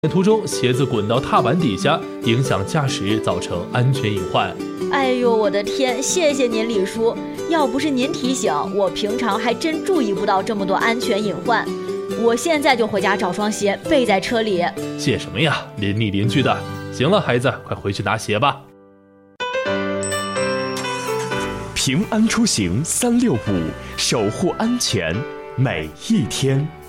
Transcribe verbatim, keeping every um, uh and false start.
途中鞋子滚到踏板底下，影响驾驶，造成安全隐患。 哎呦，我的天！谢谢您，李叔，要不是您提醒，我平常还真注意不到这么多安全隐患。我现在就回家找双鞋备在车里。 谢什么呀，邻里邻居的。行了，孩子，快回去拿鞋吧。 平安出行三六五，守护安全每一天。